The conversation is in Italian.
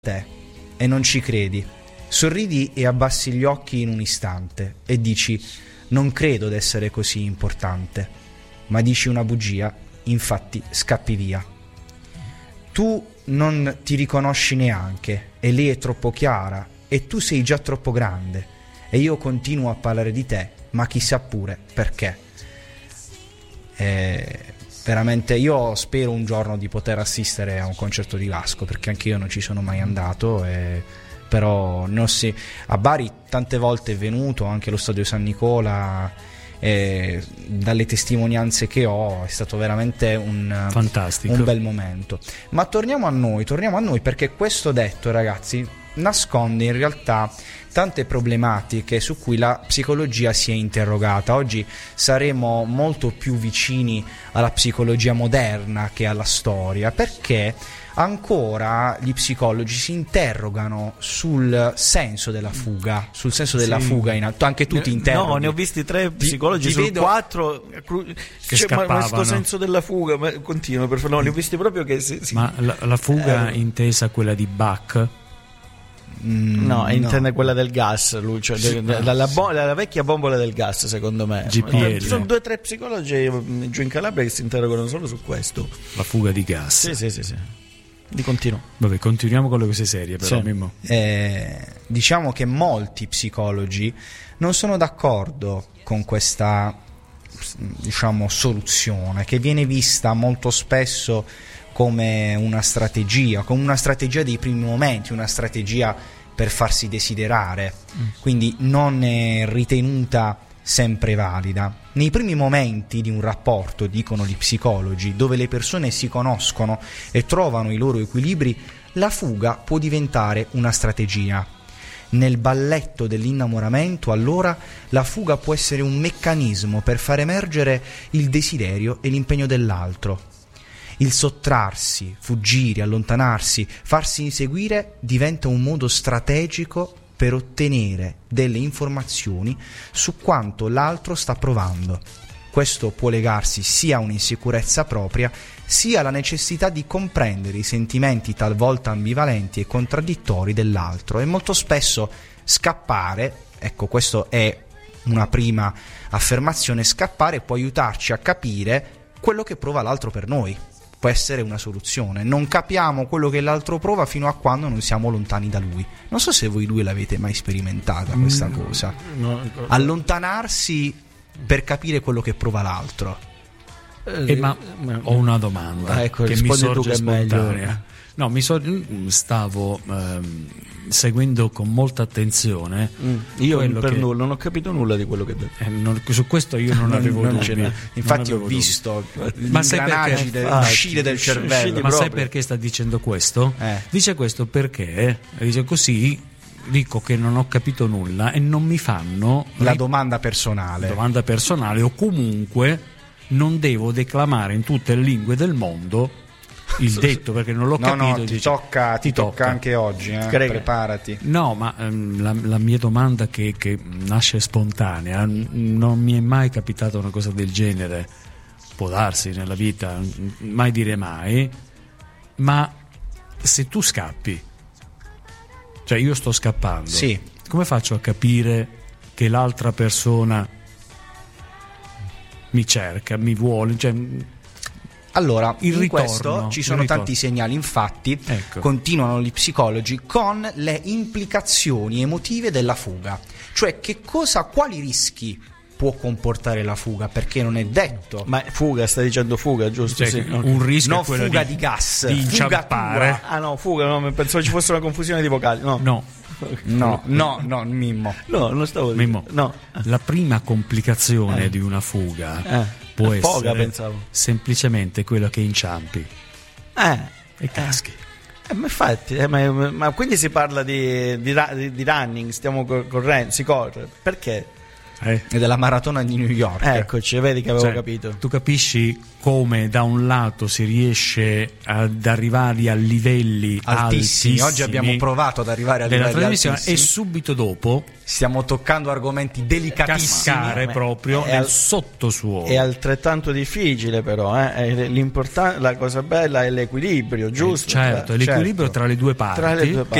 te e non ci credi. Sorridi e abbassi gli occhi in un istante e dici: non credo d'essere così importante. Ma dici una bugia, infatti scappi via. Tu non ti riconosci neanche e lei è troppo chiara e tu sei già troppo grande e io continuo a parlare di te, ma chissà pure perché. Veramente io spero un giorno di poter assistere a un concerto di Vasco, perché anche io non ci sono mai andato, però a Bari tante volte è venuto, anche allo stadio San Nicola, dalle testimonianze che ho è stato veramente fantastico, un bel momento. Ma torniamo a noi, perché questo detto, ragazzi, nasconde in realtà tante problematiche su cui la psicologia si è interrogata. Oggi saremo molto più vicini alla psicologia moderna che alla storia, perché ancora gli psicologi si interrogano sul senso della fuga, fuga in alto. Anche tu ti interroghi. No, ne ho visti 3 psicologi su 4 che scappavano. Ma questo senso della fuga, ma continua, per favore. No, ne ho visti proprio che ma la fuga intesa quella di Bach? No, intende quella del gas, lui, cioè la vecchia bombola del gas, secondo me. GPL. Ci sono 2 o 3 psicologi giù in Calabria che si interrogano solo su questo. La fuga di gas. Sì. Di continuo. Vabbè, continuiamo con le cose serie, però. Sì. Mimmo. Diciamo che molti psicologi non sono d'accordo con questa, diciamo, soluzione che viene vista molto spesso come una strategia dei primi momenti, una strategia per farsi desiderare, quindi non è ritenuta sempre valida. Nei primi momenti di un rapporto, dicono gli psicologi, dove le persone si conoscono e trovano i loro equilibri, la fuga può diventare una strategia. Nel balletto dell'innamoramento, allora, la fuga può essere un meccanismo per far emergere il desiderio e l'impegno dell'altro. Il sottrarsi, fuggire, allontanarsi, farsi inseguire diventa un modo strategico per ottenere delle informazioni su quanto l'altro sta provando. Questo può legarsi sia a un'insicurezza propria, sia alla necessità di comprendere i sentimenti talvolta ambivalenti e contraddittori dell'altro, e molto spesso scappare, ecco, questo è una prima affermazione, scappare può aiutarci a capire quello che prova l'altro per noi. Può essere una soluzione. Non capiamo quello che l'altro prova fino a quando non siamo lontani da lui. Non so se voi due l'avete mai sperimentata questa cosa. No. Allontanarsi per capire quello che prova l'altro. Ma ho una domanda che mi sorge spontanea. No, stavo seguendo con molta attenzione. Io nulla, non ho capito nulla di quello che detto. Su questo io non avevo dubbi. Infatti ho visto l'ingranaggi uscire del cervello. Ma sai perché sta dicendo questo? Dice questo perché dice così. Dico che non ho capito nulla e non mi fanno la domanda personale o comunque non devo declamare in tutte le lingue del mondo il detto, perché non l'ho capito. No, ti tocca anche oggi, preparati. No, ma la mia domanda che nasce spontanea, non mi è mai capitata una cosa del genere, può darsi nella vita, mai dire mai, ma se tu scappi, cioè io sto scappando, sì, come faccio a capire che l'altra persona mi cerca, mi vuole, cioè... Allora, in ritorno, questo ci sono tanti segnali, infatti, continuano gli psicologi con le implicazioni emotive della fuga, cioè quali rischi può comportare la fuga, perché non è detto. Ma fuga, stai dicendo fuga, giusto? Cioè, un rischio no, è quello fuga di gas, di inciampare. Fuga, no, pensavo ci fosse una confusione di vocali. No, Mimmo. No, non stavo Mimmo. No. La prima complicazione di una fuga può essere pensavo. semplicemente quella che inciampi e caschi. Ma infatti, ma quindi si parla di running, stiamo correndo, si corre. Perché? e della maratona di New York. Eccoci, vedi che avevo capito. Tu capisci come da un lato si riesce ad arrivare a livelli altissimi. Oggi abbiamo provato ad arrivare a livelli altissimi e subito dopo stiamo toccando argomenti delicatissimi, cascare proprio nel sottosuolo. È altrettanto difficile, però la cosa bella è l'equilibrio, giusto? Certo, l'equilibrio tra le due parti,